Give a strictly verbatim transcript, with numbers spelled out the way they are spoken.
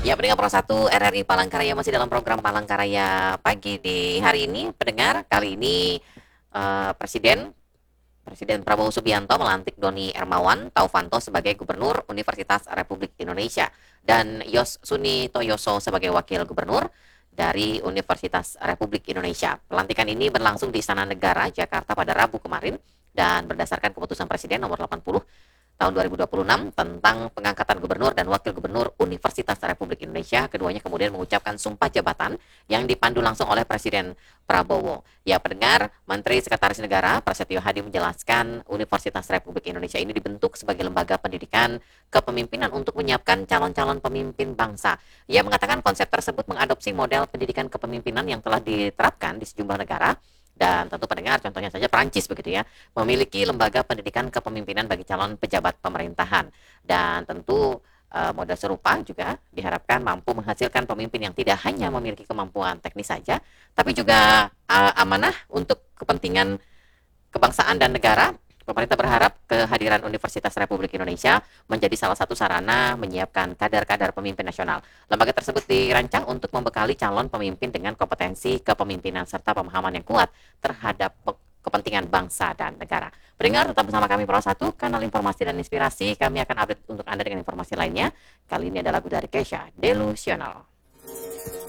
Ya, pendengar Pro satu R R I Palangkaraya masih dalam program Palangkaraya pagi di hari ini. Pendengar, kali ini eh, Presiden Presiden Prabowo Subianto melantik Doni Ermawan Taufanto sebagai Gubernur Universitas Republik Indonesia dan Yos Suni Toyoso sebagai Wakil Gubernur dari Universitas Republik Indonesia. Pelantikan ini berlangsung di Istana Negara, Jakarta pada Rabu kemarin dan berdasarkan keputusan Presiden nomor delapan puluh tahun dua ribu dua puluh enam tentang pengangkatan gubernur dan wakil gubernur Universitas Republik Indonesia. Keduanya kemudian mengucapkan sumpah jabatan yang dipandu langsung oleh Presiden Prabowo. Ya, pendengar, Menteri Sekretaris Negara Prasetyo Hadi menjelaskan Universitas Republik Indonesia ini dibentuk sebagai lembaga pendidikan kepemimpinan untuk menyiapkan calon-calon pemimpin bangsa. Ia mengatakan konsep tersebut mengadopsi model pendidikan kepemimpinan yang telah diterapkan di sejumlah negara. Dan tentu pendengar, contohnya saja Perancis begitu ya, memiliki lembaga pendidikan kepemimpinan bagi calon pejabat pemerintahan. Dan tentu eh, model serupa juga diharapkan mampu menghasilkan pemimpin yang tidak hanya memiliki kemampuan teknis saja, tapi juga eh, amanah untuk kepentingan kebangsaan dan negara. Pemerintah berharap kehadiran Universitas Republik Indonesia menjadi salah satu sarana menyiapkan kadar-kadar pemimpin nasional. Lembaga tersebut dirancang untuk membekali calon pemimpin dengan kompetensi kepemimpinan serta pemahaman yang kuat terhadap kepentingan bangsa dan negara. Pendengar, tetap bersama kami Pro satu, kanal informasi dan inspirasi. Kami akan update untuk Anda dengan informasi lainnya. Kali ini ada lagu dari Kesha, Delusional.